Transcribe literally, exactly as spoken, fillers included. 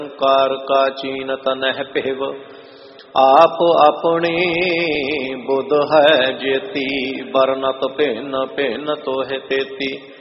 ਕਾਰ ਕਾ ਚੀਨਤ ਨਹਿ ਪਿਵ। आप अपनी बुध है जेती, बरनत भिन्न भिन्न तोहे तेती।